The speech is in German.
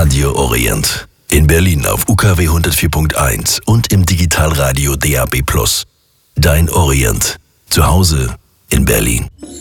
Radio Orient. In Berlin auf UKW 104.1 und im Digitalradio DAB+. Dein Orient. Zu Hause in Berlin.